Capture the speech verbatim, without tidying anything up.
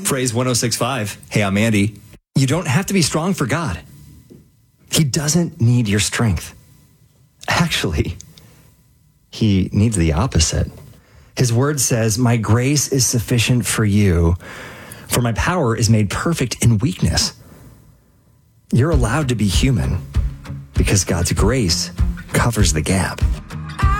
Phrase one oh six point five. Hey, I'm Andy. You don't have to be strong for God. He doesn't need your strength. Actually, he needs the opposite. His word says, my grace is sufficient for you, for my power is made perfect in weakness. You're allowed to be human because God's grace covers the gap.